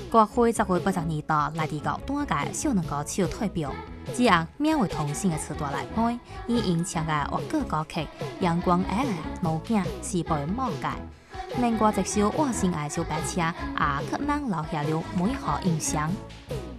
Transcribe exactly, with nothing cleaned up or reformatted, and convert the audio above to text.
国会十月八十二日来至到单届小两歌手退票，只按名为同性的词段来判，以因唱的粤语歌曲《阳光下的路径》是被冒界。另外一首《我心爱小白车》也给人留下了美好印象。